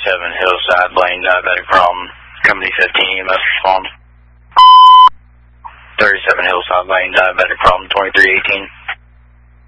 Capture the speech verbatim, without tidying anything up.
thirty-seven Hillside Lane, diabetic problem. Company fifteen, you must respond. thirty-seven Hillside Lane, diabetic problem, twenty-three eighteen.